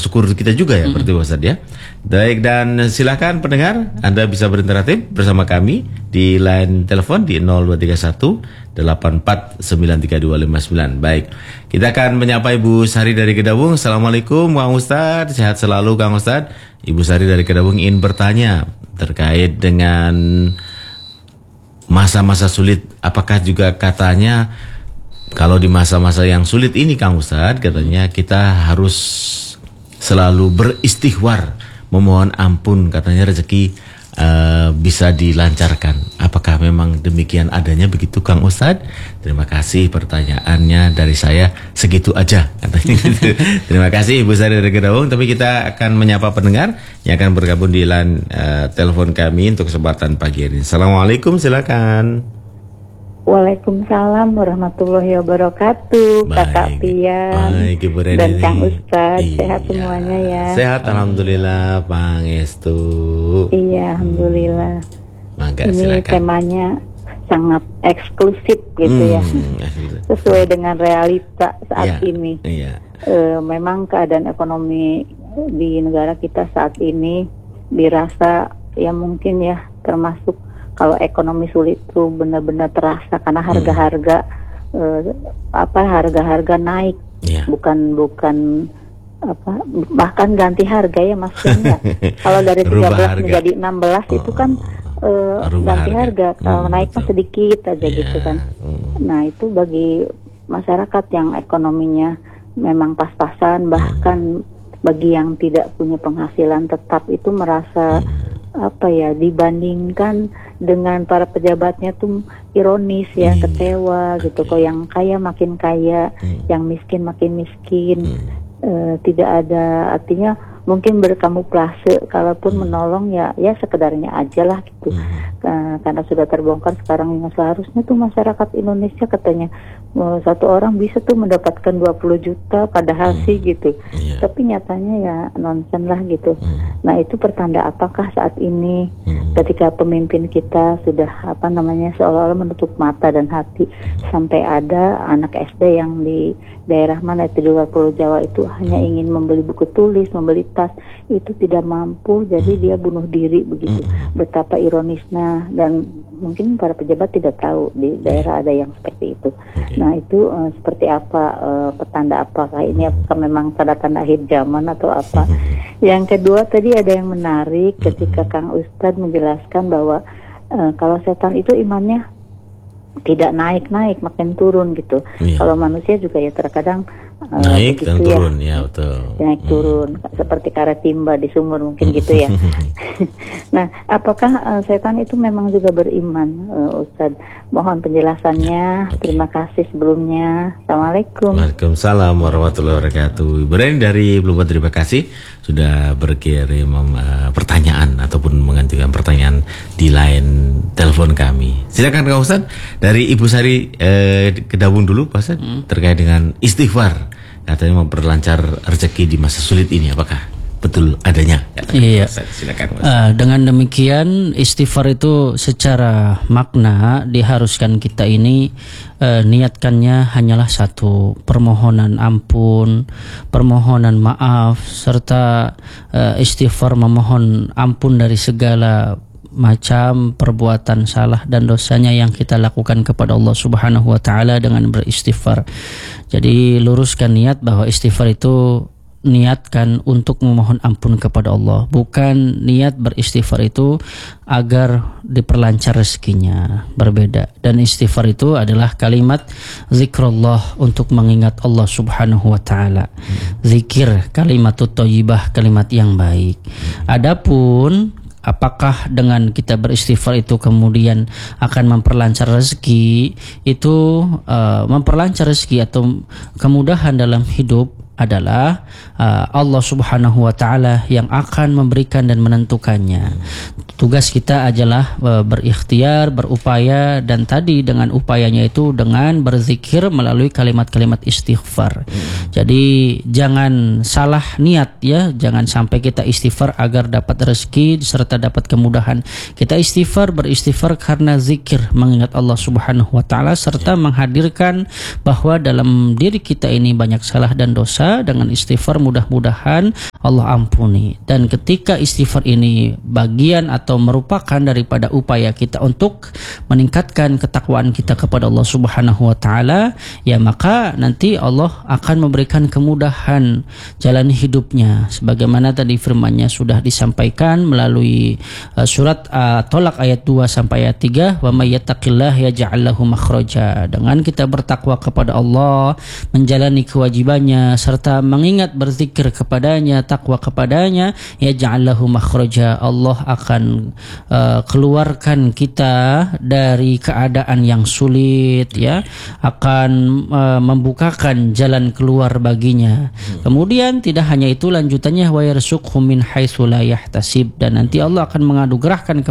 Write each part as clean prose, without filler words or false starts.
syukur kita juga ya, berarti Ustaz ya. Baik, dan silakan pendengar, Anda bisa berinteraktif bersama kami di line telepon di 0231 84932259. Baik, kita akan menyapa Ibu Sari dari Kedawung. Assalamualaikum Kang Ustadz, sehat selalu Kang Ustadz. Ibu Sari dari Kedawung ingin bertanya terkait dengan masa-masa sulit. Apakah juga katanya kalau di masa-masa yang sulit ini Kang Ustadz, katanya kita harus selalu beristighfar, memohon ampun, katanya rezeki bisa dilancarkan. Apakah memang demikian adanya begitu Kang Ustadz? Terima kasih, pertanyaannya dari saya segitu aja, katanya gitu. Terima kasih Ibu Sari dari Kedawung. Tapi kita akan menyapa pendengar yang akan bergabung di line telepon kami untuk kesempatan pagi ini. Assalamualaikum, silakan. Waalaikumsalam warahmatullahi wabarakatuh. Kakak Pian dan Kang Ustadz, sehat semuanya ya? Sehat alhamdulillah, Pangestu. Iya, alhamdulillah. Mangga, ini silakan. Temanya sangat eksklusif gitu ya, sesuai dengan realita saat ini. Memang keadaan ekonomi di negara kita saat ini dirasa ya mungkin ya, termasuk kalau ekonomi sulit itu benar-benar terasa karena harga-harga harga-harga naik, bukan bahkan ganti harga ya maksudnya. Kalau dari 13 menjadi 16 itu kan ganti harga, kalau naik mah sedikit aja gitu kan. Nah itu bagi masyarakat yang ekonominya memang pas-pasan, bahkan bagi yang tidak punya penghasilan tetap itu merasa dibandingkan dengan para pejabatnya tuh ironis ya, kecewa gitu. Kok yang kaya makin kaya, yang miskin makin miskin. Tidak ada artinya, mungkin berkamuflase, kalaupun menolong ya sekedarnya aja lah gitu. Karena sudah terbongkar sekarang yang seharusnya tuh masyarakat Indonesia katanya satu orang bisa tuh mendapatkan 20 juta padahal sih gitu. Tapi nyatanya ya nonsen lah gitu. Nah itu pertanda apakah saat ini ketika pemimpin kita sudah seolah-olah menutup mata dan hati, sampai ada anak SD yang di daerah mana itu di luar Pulau Jawa itu hanya ingin membeli buku tulis, membeli tas, itu tidak mampu, jadi dia bunuh diri begitu. Betapa ironisnya, dan mungkin para pejabat tidak tahu di daerah ada yang seperti itu. Nah itu seperti apa, petanda apakah ini, apakah memang tanda-tanda akhir zaman atau apa? Yang kedua tadi ada yang menarik ketika Kang Ustadz menjelaskan bahwa kalau setan itu imannya tidak naik-naik, makin turun gitu. Kalau manusia juga ya terkadang naik dan turun ya betul. Naik turun seperti karet timba di sumur mungkin gitu ya. Nah, apakah setan itu memang juga beriman, Ustadz? Mohon penjelasannya. Terima kasih sebelumnya. Assalamualaikum. Waalaikumsalam warahmatullahi wabarakatuh. Ibu Reni dari Blubber, terima kasih sudah berkirim pertanyaan ataupun mengajukan pertanyaan di line telepon kami. Silakan Kang Ustadz, dari Ibu Sari Kedawung dulu Pak Ustadz, terkait dengan istighfar, katanya memperlancar rezeki di masa sulit ini, apakah betul adanya? Iya. Silakan. Dengan demikian istighfar itu secara makna diharuskan kita ini niatkannya hanyalah satu, permohonan ampun, permohonan maaf, serta istighfar memohon ampun dari segala macam perbuatan salah dan dosanya yang kita lakukan kepada Allah Subhanahu wa taala dengan beristighfar. Jadi luruskan niat bahwa istighfar itu niatkan untuk memohon ampun kepada Allah, bukan niat beristighfar itu agar diperlancar rezekinya, berbeda. Dan istighfar itu adalah kalimat zikrullah, untuk mengingat Allah Subhanahu wa taala. Zikir, kalimatut thayyibah, kalimat yang baik. Adapun apakah dengan kita beristighfar itu kemudian akan memperlancar rezeki, itu memperlancar rezeki atau kemudahan dalam hidup adalah Allah Subhanahu wa taala yang akan memberikan dan menentukannya. Tugas kita adalah berikhtiar, berupaya, dan tadi dengan upayanya itu dengan berzikir melalui kalimat-kalimat istighfar. Jadi jangan salah niat ya, jangan sampai kita istighfar agar dapat rezeki serta dapat kemudahan. Kita beristighfar karena zikir, mengingat Allah Subhanahu wa taala serta menghadirkan bahwa dalam diri kita ini banyak salah dan dosa, dosa dengan istighfar, mudah-mudahan Allah ampuni. Dan ketika istighfar ini bagian atau merupakan daripada upaya kita untuk meningkatkan ketakwaan kita kepada Allah Subhanahu wa taala, ya maka nanti Allah akan memberikan kemudahan jalan hidupnya sebagaimana tadi firman-Nya sudah disampaikan melalui surat Tolak ayat 2 sampai ayat 3, wa may yattaqillah yaj'al lahu makhraja. Dengan kita bertakwa kepada Allah, menjalani kewajibannya serta mengingat berzikir kepadanya, takwa kepadanya, yaj'al lahu makhraja, Allah akan keluarkan kita dari keadaan yang sulit, ya, akan membukakan jalan keluar baginya. Kemudian tidak hanya itu, lanjutannya wa yarzuqhu min haitsu la yahtasib, dan nanti Allah akan menganugerahkan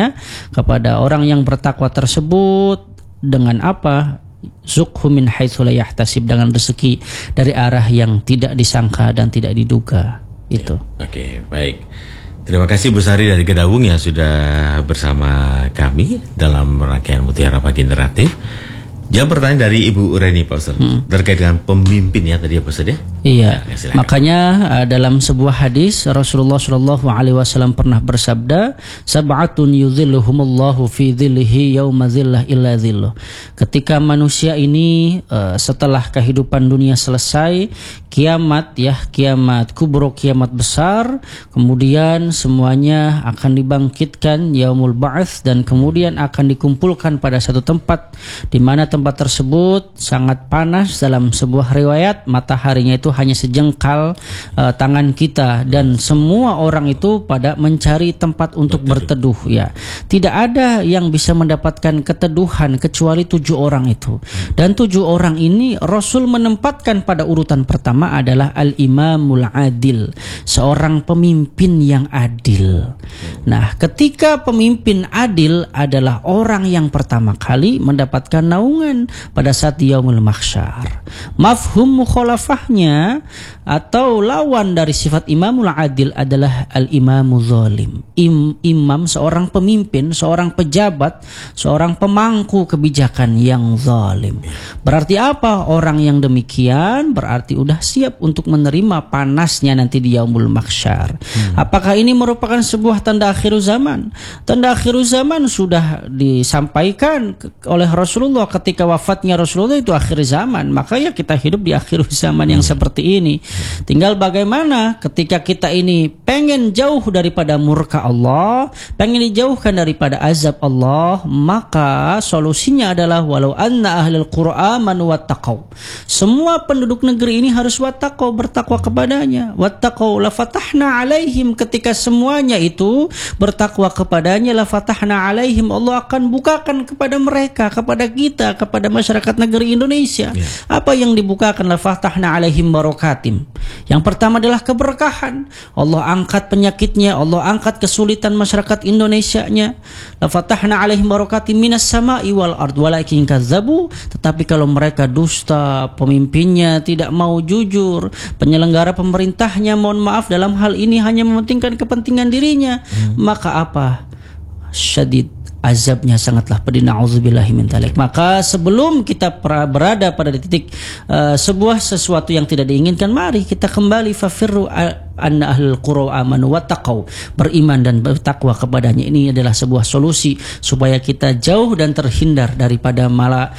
kepada orang yang bertakwa tersebut dengan apa? Zuqhu min haitsu la yahtasib, dengan rezeki dari arah yang tidak disangka dan tidak diduga. Itu. Oke, baik. Terima kasih Bu Sari dari Gedawung yang sudah bersama kami dalam rangkaian Mutiara Pagi Interaktif. Jawab pertanyaan dari Ibu Reni, Pak Ustaz, terkait dengan pemimpin ya tadi ya Pak Ustaz ya. Iya. Ya, makanya dalam sebuah hadis Rasulullah Shallallahu Alaihi Wasallam pernah bersabda, sab'atun yudhilluhumullahu fi dhillihi yauma dhillah illa dhilluh. Ketika manusia ini setelah kehidupan dunia selesai, kiamat ya, kiamat kubro, kiamat besar, kemudian semuanya akan dibangkitkan yaumul ba'ats, dan kemudian akan dikumpulkan pada satu tempat di mana tempat tersebut sangat panas. Dalam sebuah riwayat mataharinya itu hanya sejengkal tangan kita, dan semua orang itu pada mencari tempat untuk berteduh, ya. Tidak ada yang bisa mendapatkan keteduhan kecuali 7 orang itu. Dan 7 orang ini Rasul menempatkan pada urutan pertama adalah al-imamul adil, seorang pemimpin yang adil. Nah, ketika pemimpin adil adalah orang yang pertama kali mendapatkan naungan pada saat yaumul mahsyar. Mafhum mukhalafahnya atau lawan dari sifat imamul adil adalah al-imamu zalim. Imam, seorang pemimpin, seorang pejabat, seorang pemangku kebijakan yang zalim. Berarti apa? Orang yang demikian berarti udah siap untuk menerima panasnya nanti di yaumul mahsyar. Apakah ini merupakan sebuah tanda akhir zaman? Tanda akhir zaman sudah disampaikan oleh Rasulullah ketika wafatnya Rasulullah, itu akhir zaman. Maka ya kita hidup di akhir zaman yang seperti ini. Tinggal bagaimana ketika kita ini pengen jauh daripada murka Allah, pengen dijauhkan daripada azab Allah, maka solusinya adalah walau anna ahlul qura amanu wattaqau. Semua penduduk negeri ini harus wattaqau, bertakwa kepadanya. Wattaqau la fatahna alaihim, ketika semuanya itu bertakwa kepadanya, la fatahna alaihim, Allah akan bukakan kepada mereka, kepada kita, kepada masyarakat negeri Indonesia. Apa yang dibukakan? La fatahna alaihim barakatim. Yang pertama adalah keberkahan. Allah angkat penyakitnya, Allah angkat kesulitan masyarakat Indonesianya. La fatahna alaihim barakatim minas sama'i wal ard walakin kazzabu. Tetapi kalau mereka dusta, pemimpinnya tidak mau jujur, penyelenggara pemerintahnya mohon maaf dalam hal ini hanya mementingkan kepentingan dirinya, maka apa? Syadid, azabnya sangatlah pedih. Na'udzubillahi min dzalik. Maka sebelum kita berada pada titik sebuah sesuatu yang tidak diinginkan, mari kita kembali fafirru anna ahlul qura amanu wattaqau, beriman dan bertakwa kepadanya. Ini adalah sebuah solusi supaya kita jauh dan terhindar daripada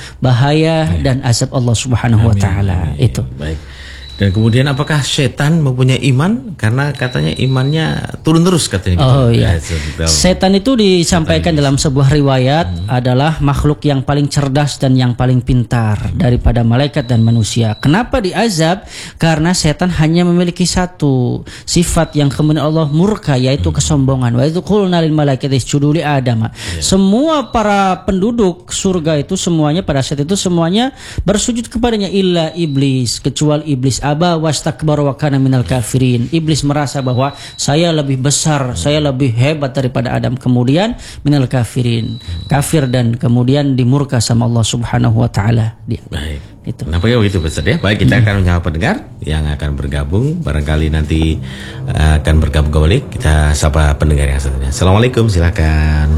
bahaya dan azab Allah Subhanahu wa taala. Itu. Baik. Dan kemudian apakah setan mempunyai iman? Karena katanya imannya turun terus katanya. Oh iya. Setan itu disampaikan dalam sebuah riwayat adalah makhluk yang paling cerdas dan yang paling pintar daripada malaikat dan manusia. Kenapa diazab? Karena setan hanya memiliki satu sifat yang kemudian Allah murka, yaitu kesombongan. Wa idz qulna lil malaikati isjudu li Adam. Semua para penduduk surga itu semuanya pada saat itu semuanya bersujud kepadanya illa iblis, kecuali iblis. Aba wastakbara wa kana minal kafirin. Iblis merasa bahwa saya lebih besar, saya lebih hebat daripada Adam, kemudian minal kafirin, kafir dan kemudian dimurka sama Allah Subhanahu wa taala. Baik. Itu. Nampaknya begitu Ustaz ya. Baik, kita akan menyapa pendengar yang akan bergabung, barangkali nanti akan bergabung kembali. Kita sapa pendengar yang selanjutnya. Assalamualaikum, silakan.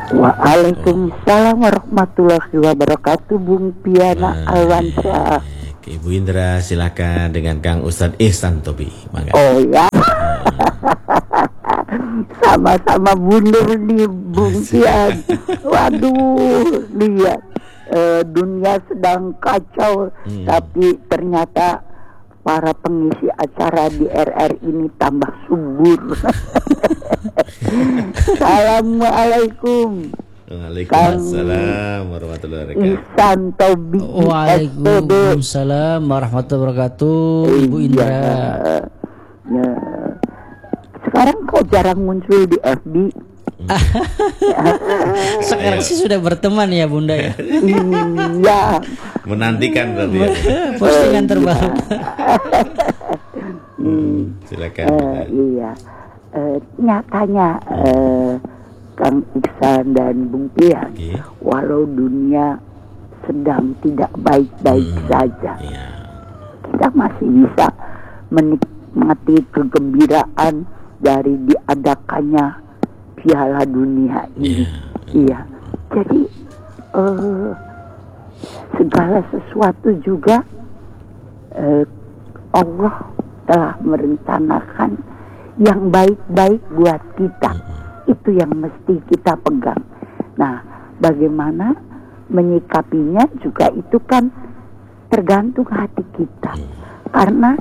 Waalaikumsalam warahmatullahi wabarakatuh, Bung Piana Alwansyah. Oke, Ibu Indra silakan dengan Kang Ustadz Ihsan Tobi. Mangga. Oh ya. Sama-sama bundur nih Bung Tian. Waduh, lihat dunia sedang kacau, tapi ternyata para pengisi acara di RR ini tambah subur. Assalamualaikum. Waalaikumsalam warahmatullahi wabarakatuh. Ihsan Tobi. Waalaikumsalam warahmatullahi wabarakatuh, Ibu Indra. Ya. Sekarang kok jarang muncul di FB? Sekarang sih sudah berteman ya Bunda ya. Iya. Menantikan berarti ya. Postingan terbaru. Silakan. Iya. Nyatanya Kang Ihsan dan Bung Pian, walau dunia sedang tidak baik-baik saja, kita masih bisa menikmati kegembiraan dari diadakannya Piala Dunia ini. Iya. Jadi segala sesuatu juga Allah telah merencanakan yang baik-baik buat kita. Itu yang mesti kita pegang. Nah, bagaimana menyikapinya juga itu kan tergantung hati kita. Karena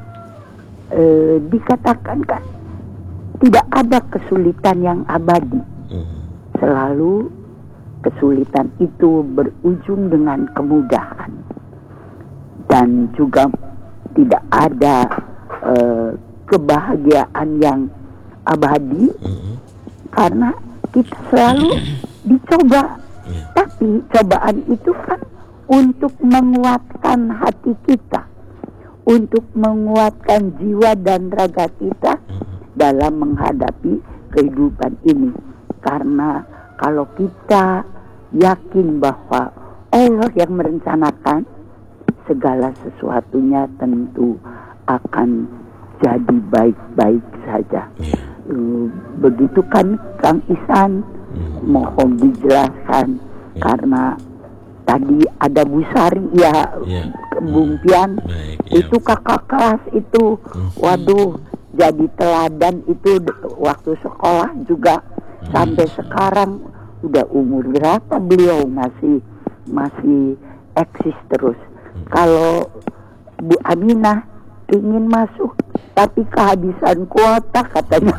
dikatakan kan tidak ada kesulitan yang abadi. Selalu kesulitan itu berujung dengan kemudahan. Dan juga tidak ada kebahagiaan yang abadi. Karena kita selalu dicoba. Tapi cobaan itu kan untuk menguatkan hati kita, untuk menguatkan jiwa dan raga kita dalam menghadapi kehidupan ini. Karena kalau kita yakin bahwa Allah yang merencanakan, segala sesuatunya tentu akan jadi baik-baik saja. Begitu kan Kang Ihsan, mohon dijelaskan karena tadi ada Bu Sari ya, Bung Pian, itu kakak kelas itu, waduh, jadi teladan itu waktu sekolah juga sampai sekarang udah umur berapa beliau masih eksis terus. Kalau Bu Aminah ingin masuk tapi kehabisan kuota katanya.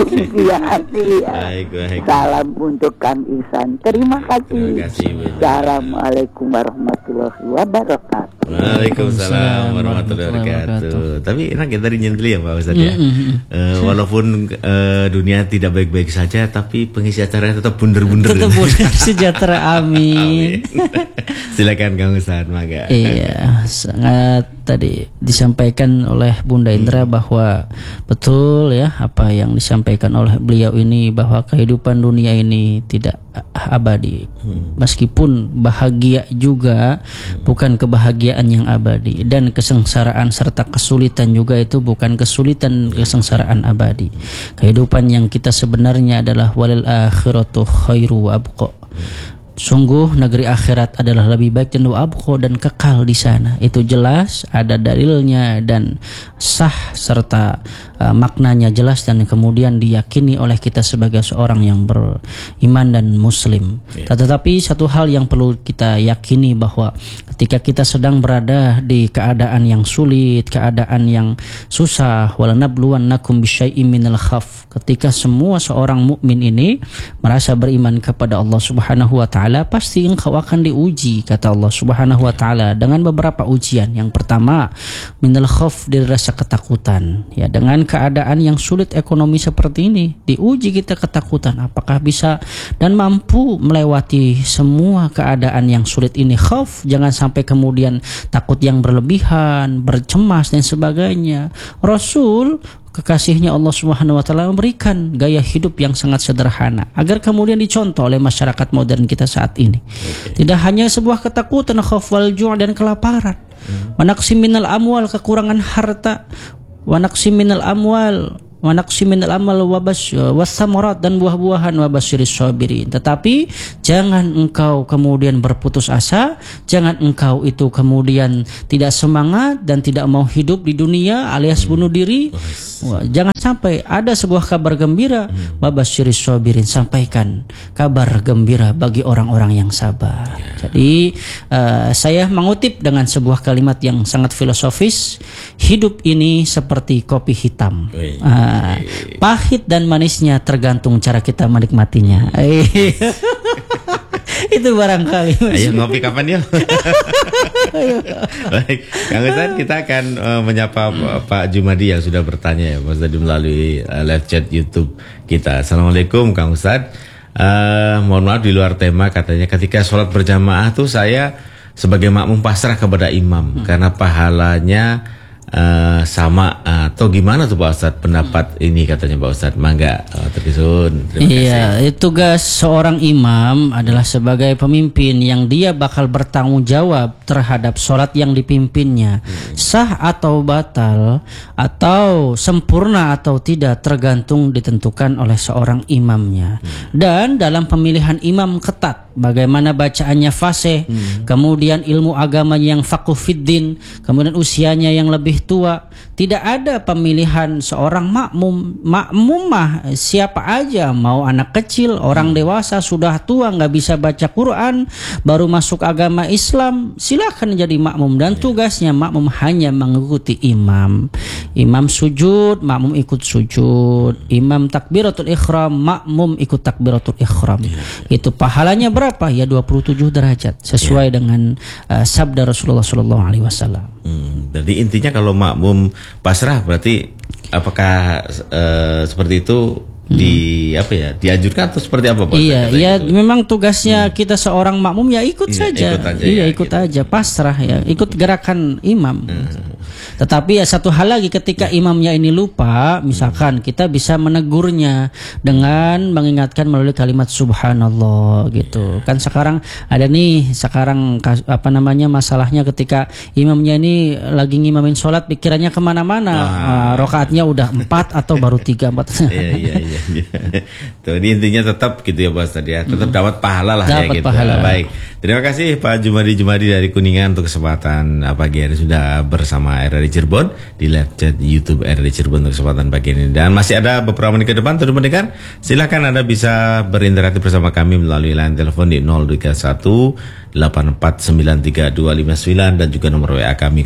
Baik. Salam untuk Kang Ihsan. Terima kasih. Assalamualaikum warahmatullahi wabarakatuh. Waalaikumsalam warahmatullahi wabarakatuh. Tapi enak ya tadi nyentil ya Pak Ustadz ya. Walaupun dunia tidak baik-baik saja, tapi pengisi acaranya tetap bunder-bunder. Tetap bunder sejahtera, amin. Silakan Kang Ustadz, mangga. Iya, sangat tadi disampaikan oleh Bunda Indra bahwa betul ya apa yang disampaikan oleh beliau ini, bahwa kehidupan dunia ini tidak abadi. Meskipun bahagia juga bukan kebahagiaan yang abadi, dan kesengsaraan serta kesulitan juga itu bukan kesulitan kesengsaraan abadi. Kehidupan yang kita sebenarnya adalah walil akhiratu khairu wa abqa. Sungguh negeri akhirat adalah lebih baik dan abqa, dan kekal di sana. Itu jelas, ada dalilnya dan sah serta maknanya jelas dan kemudian diyakini oleh kita sebagai seorang yang beriman dan muslim. Tetapi satu hal yang perlu kita yakini bahwa ketika kita sedang berada di keadaan yang sulit, keadaan yang susah, walanabluwannakum bisyai'im minal khaf, ketika semua seorang mukmin ini merasa beriman kepada Allah Subhanahu wa taala, pasti engkau akan diuji, kata Allah Subhanahu wa taala, dengan beberapa ujian. Yang pertama, minal khaf, dari rasa ketakutan. Ya, dengan keadaan yang sulit ekonomi seperti ini, diuji kita ketakutan, apakah bisa dan mampu melewati semua keadaan yang sulit ini. Khaf, jangan sampai kemudian takut yang berlebihan, bercemas dan sebagainya. Rasul kekasihnya Allah Subhanahu wa taala memberikan gaya hidup yang sangat sederhana agar kemudian dicontoh oleh masyarakat modern kita saat ini. Tidak hanya sebuah ketakutan, khauf wal ju' dan kelaparan. Wa naqsim minal amwal, kekurangan harta. Wa naqsim minal amwal, wa naqsim minal amal wassamarat, dan buah-buahan wa basyiris sabirin. Tetapi jangan engkau kemudian berputus asa, jangan engkau itu kemudian tidak semangat dan tidak mau hidup di dunia alias bunuh diri. Jangan sampai ada sebuah kabar gembira, wa basyiris sabirin, sampaikan kabar gembira bagi orang-orang yang sabar. Jadi saya mengutip dengan sebuah kalimat yang sangat filosofis, hidup ini seperti kopi hitam. Pahit dan manisnya tergantung cara kita menikmatinya. Itu barangkali. Ayo ngopi kapan ya? Baik, Kang Ustadz, kita akan menyapa Pak Jumadi yang sudah bertanya ya, Mas tadi melalui live chat YouTube kita. Assalamualaikum Kang Ustadz. Mohon maaf di luar tema, katanya ketika sholat berjamaah tuh saya sebagai makmum pasrah kepada imam karena pahalanya sama atau gimana tuh Pak Ustadz pendapat ini, katanya Pak Ustadz. Mangga terkisun. Iya, tugas seorang imam adalah sebagai pemimpin yang dia bakal bertanggung jawab terhadap sholat yang dipimpinnya. Sah atau batal atau sempurna atau tidak tergantung ditentukan oleh seorang imamnya. Dan dalam pemilihan imam ketat, bagaimana bacaannya fasih, kemudian ilmu agamanya yang faqih fiddin, kemudian usianya yang lebih tua. Tidak ada pemilihan seorang makmum. Makmum mah siapa aja, mau anak kecil, orang dewasa, sudah tua nggak bisa baca Quran, baru masuk agama Islam, silakan jadi makmum. Dan tugasnya makmum hanya mengikuti imam. Imam sujud, makmum ikut sujud. Imam takbiratul ikhram, makmum ikut takbiratul ikhram. Itu pahalanya berapa? Ya 27 derajat sesuai dengan sabda Rasulullah SAW. Jadi intinya kalau makmum pasrah berarti apakah seperti itu dianjurkan atau seperti apa Pak? Iya, memang tugasnya kita seorang makmum ya ikut saja. Ikut aja, pasrah ya, ikut gerakan imam. Tetapi ya satu hal lagi, ketika imamnya ini lupa, misalkan kita bisa menegurnya dengan mengingatkan melalui kalimat subhanallah gitu. Kan sekarang ada nih masalahnya ketika imamnya ini lagi ngimamin sholat pikirannya kemana-mana, rokaatnya udah 4 atau baru 3-4. Iya. Tuh, ini intinya tetap gitu ya Pak Ustadz ya, tetap dapat pahala lah ya gitu. Pahala. Baik, terima kasih Pak Jumadi dari Kuningan untuk kesempatan pagi hari sudah bersama RRI Cirebon di live chat YouTube RRI Cirebon untuk kesempatan pagi ini. Dan masih ada beberapa menit ke depan untuk mendengar. Silakan Anda bisa berinteraktif bersama kami melalui line telepon di 021 8493259 dan juga nomor WA kami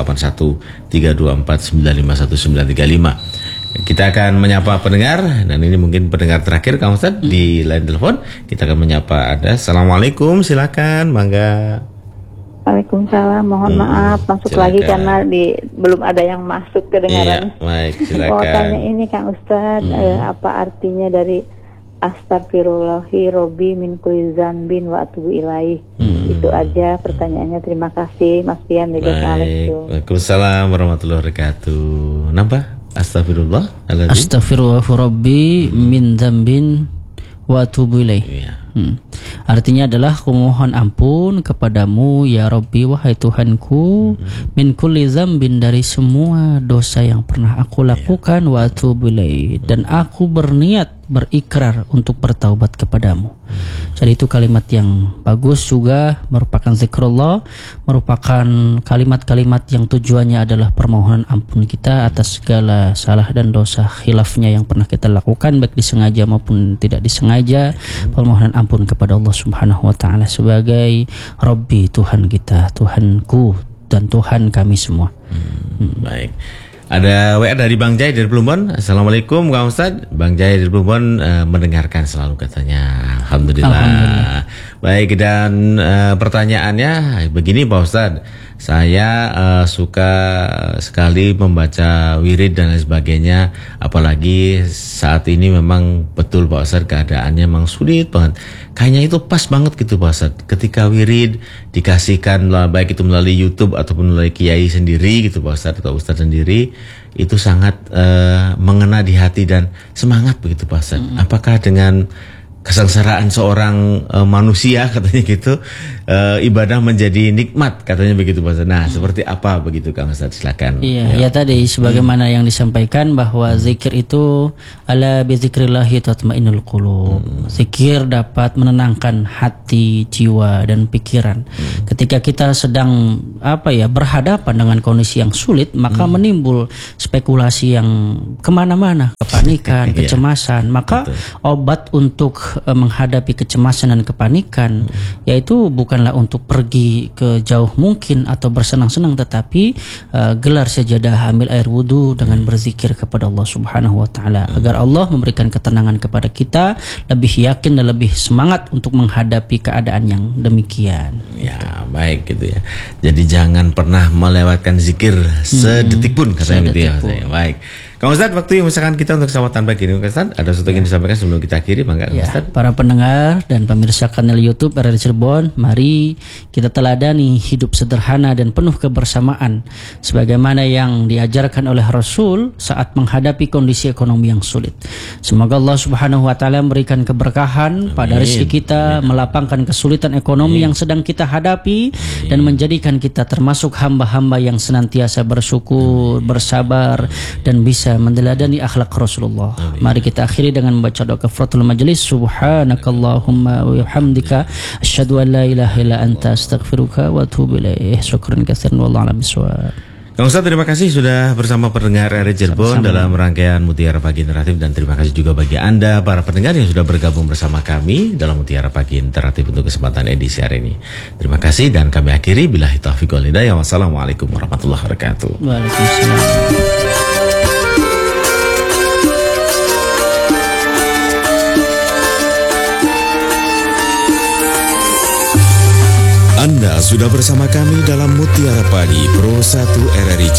081324951935. Kita akan menyapa pendengar, dan ini mungkin pendengar terakhir Kang Ustadz di line telepon. Kita akan menyapa ada. Assalamualaikum, silakan, mangga. Waalaikumsalam, mohon maaf masuk lagi karena belum ada yang masuk kedengaran. Iya, baik, silakan. Mau tanya ini Kang Ustadz, apa artinya dari Astaghfirullahi Robbi min kulli dzambin wa atubu ilaih. Itu aja pertanyaannya. Terima kasih Mas Pian. Waalaikumsalam warahmatullahi wabarakatuh. Nambah? Astaghfirullah Rabbi min dzambin wa atubu ilaih. Artinya adalah kumohon ampun kepadamu ya Rabbi, wahai Tuhanku, min kulli dzambin, dari semua dosa yang pernah aku lakukan, wa atubu ilaih, dan aku berniat berikrar untuk bertaubat kepadamu. Jadi itu kalimat yang bagus juga, merupakan zikrullah, merupakan kalimat-kalimat yang tujuannya adalah permohonan ampun kita atas segala salah dan dosa khilafnya yang pernah kita lakukan, baik disengaja maupun tidak disengaja. Permohonan ampun kepada Allah Subhanahu wa taala sebagai Rabbi, Tuhan kita, Tuhanku dan Tuhan kami semua. Baik. Ada WA dari Bang Jai dari Plumbon. Assalamualaikum Kang Ustadz. Bang Jai dari Plumbon mendengarkan selalu katanya. Alhamdulillah. Baik, dan pertanyaannya begini Pak Ustadz. Saya suka sekali membaca wirid dan lain sebagainya. Apalagi saat ini memang betul Pak Ustadz keadaannya memang sulit banget. Kayaknya itu pas banget gitu Pak Ustadz. Ketika wirid dikasihkan baik itu melalui YouTube ataupun melalui kiai sendiri gitu Pak Ustadz atau Ustadz sendiri, itu sangat mengena di hati dan semangat begitu Pak Ustadz. Apakah dengan kesengsaraan seorang manusia katanya gitu, ibadah menjadi nikmat katanya begitu Pak Ustadz. Nah, seperti apa begitu Kang Ustadz, silakan. Iya, ya tadi sebagaimana yang disampaikan bahwa zikir itu ala bi dzikrillahi tatmainnul qulub. Zikir dapat menenangkan hati, jiwa dan pikiran. Ketika kita sedang berhadapan dengan kondisi yang sulit, maka menimbul spekulasi yang kemana-mana, kepanikan, kecemasan. Maka obat untuk menghadapi kecemasan dan kepanikan yaitu bukanlah untuk pergi ke jauh mungkin atau bersenang-senang, tetapi gelar sajadah, ambil air wudu dengan berzikir kepada Allah Subhanahu wa taala agar Allah memberikan ketenangan kepada kita, lebih yakin dan lebih semangat untuk menghadapi keadaan yang demikian. Ya, baik gitu ya. Jadi jangan pernah melewatkan zikir sedetik pun katanya gitu ya. Baik. Kang Ustadz, waktu yang misalkan kita untuk kesempatan pagi ini, Kang Ustadz, ada sesuatu yang disampaikan sebelum kita akhiri, Bangga Kang Ustadz? Para pendengar dan pemirsa kanal YouTube RRI Cirebon, mari kita teladani hidup sederhana dan penuh kebersamaan sebagaimana yang diajarkan oleh Rasul saat menghadapi kondisi ekonomi yang sulit. Semoga Allah Subhanahu wa taala memberikan keberkahan pada rezeki kita, melapangkan kesulitan ekonomi yang sedang kita hadapi dan menjadikan kita termasuk hamba-hamba yang senantiasa bersyukur, bersabar dan bisa mendeladani akhlak Rasulullah. Mari kita akhiri dengan membaca doa kafaratul majelis. Subhanakallahumma wa bihamdika asyhadu an la ilaha illa anta astaghfiruka wa atubu ilaik. Syukran katsiran wallahu a'lam bishawab. Kang Ustadz, terima kasih sudah bersama pendengar RRI Cirebon dalam rangkaian Mutiara Pagi Interaktif, dan terima kasih juga bagi Anda para pendengar yang sudah bergabung bersama kami dalam Mutiara Pagi Interaktif untuk kesempatan edisi hari ini. Terima kasih dan kami akhiri billahi taufiq wal hidayah. Wassalamualaikum warahmatullahi wabarakatuh. Waalaikumsalam. Anda sudah bersama kami dalam Mutiara Pagi Pro 1 RRI